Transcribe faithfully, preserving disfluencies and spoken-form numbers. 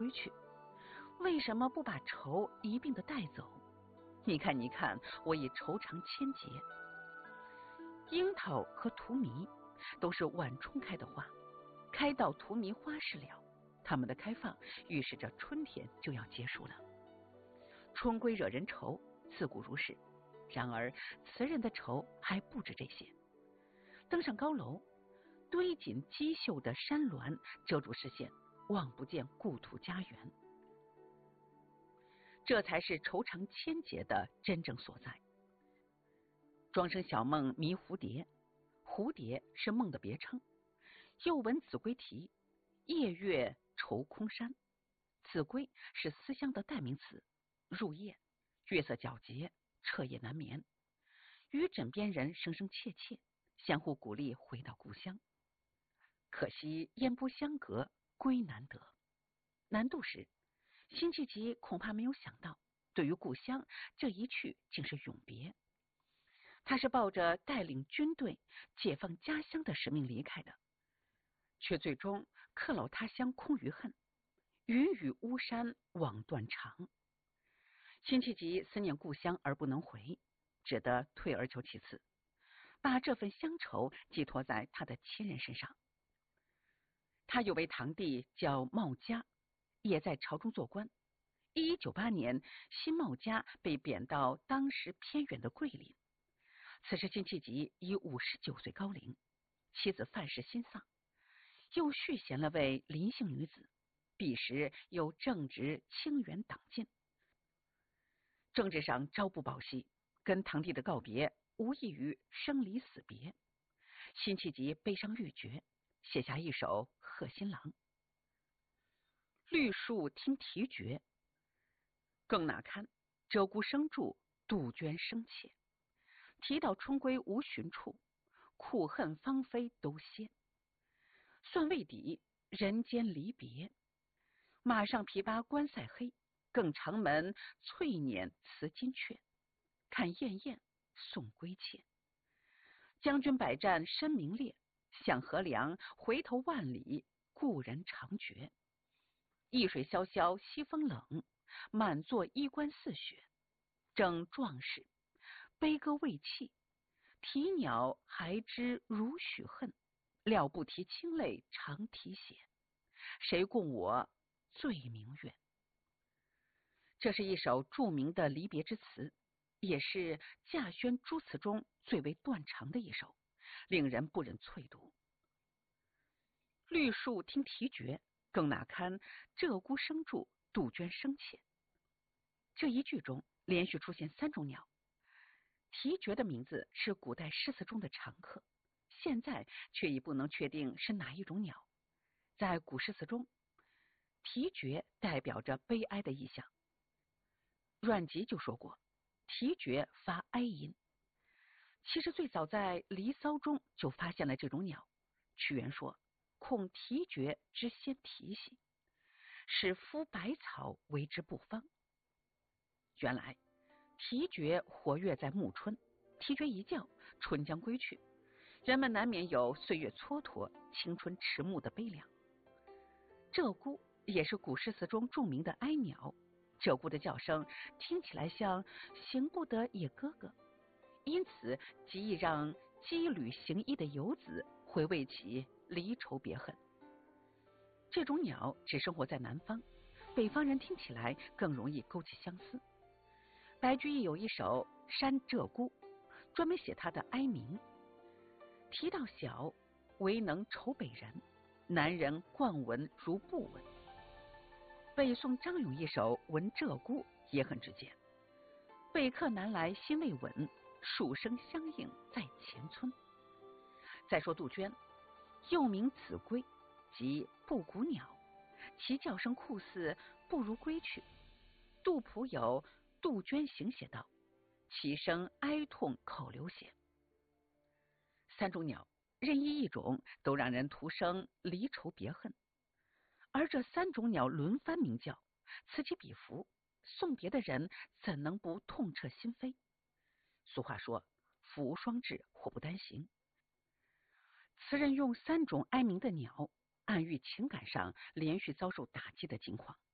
归去？为什么不把愁一并的带走？你看，你看，我已愁肠千结。樱桃和荼蘼都是晚春开的花，开到荼蘼花时了，它们的开放预示着春天就要结束了。春归惹人愁，自古如是。然而词人的愁还不止这些。登上高楼，堆紧积秀的山峦遮住视线，望不见故土家园。这才是愁肠千结的真正所在。庄生晓梦迷蝴蝶，蝴蝶是梦的别称。又闻子规啼，夜月愁空山。子规是思乡的代名词。入夜，月色皎洁，彻夜难眠，与枕边人声声切切，相互鼓励回到故乡。可惜烟波相隔，归难得。南渡时，辛弃疾恐怕没有想到，对于故乡这一去竟是永别。他是抱着带领军队解放家乡的使命离开的，却最终客老他乡空余恨，云雨巫山枉断肠。辛弃疾思念故乡而不能回，只得退而求其次，把这份乡愁寄托在他的亲人身上。他有位堂弟叫茂嘉，也在朝中做官。一一九八年，辛茂嘉被贬到当时偏远的桂林。此时辛弃疾已五十九岁高龄，妻子范氏心丧，又续弦了位林姓女子，彼时又正值清源党禁，政治上朝不保夕，跟堂弟的告别无异于生离死别。辛弃疾悲伤欲绝，写下一首《贺新郎》：绿树听啼绝，更那堪？鹧鸪声住，杜鹃声切。啼到春归无寻处，苦恨芳菲都歇。算未抵，人间离别。马上琵琶关塞黑，更长门翠辇辞金阙。看燕燕，送归切。将军百战身名裂，想何良，回头万里，故人长绝。易水潇潇西风冷，满座衣冠似雪。正壮士，悲歌未弃，啼鸟还知如许恨，料不提清泪常啼血，谁共我醉明月。这是一首著名的离别之词，也是稼轩诸词中最为断肠的一首，令人不忍淬读。绿树听啼绝，更那堪？鹧鸪声住，杜鹃声切。这一句中连续出现三种鸟。啼绝的名字是古代诗词中的常客，现在却已不能确定是哪一种鸟。在古诗词中，啼绝代表着悲哀的意象。阮籍就说过，啼绝发哀音。其实最早在《离骚》中就发现了这种鸟。屈原说，恐啼绝之先啼兮，使夫百草为之不芳。原来啼绝活跃在暮春，啼绝一叫，春将归去，人们难免有岁月蹉跎、青春迟暮的悲凉。鹧鸪也是古诗词中著名的哀鸟，鹧鸪的叫声听起来像行不得野哥哥，因此极易让羁旅行医的游子回味起离愁别恨。这种鸟只生活在南方，北方人听起来更容易勾起相思。白居易有一首《山鹧鸪》，专门写他的哀鸣。啼到小，唯能愁北人，南人惯闻如不闻。北宋张永一首《闻鹧鸪》也很直接：北客南来心未稳，数声相应在前村。再说杜鹃，又名子规，即布谷鸟，其叫声酷似不如归去。杜甫有《杜鹃行》写道，其声哀痛口流血。三种鸟任意一种都让人徒生离愁别恨，而这三种鸟轮番鸣叫，此起彼伏，送别的人怎能不痛彻心扉？俗话说，福无双至，祸不单行。词人用三种哀鸣的鸟，暗喻情感上连续遭受打击的境况。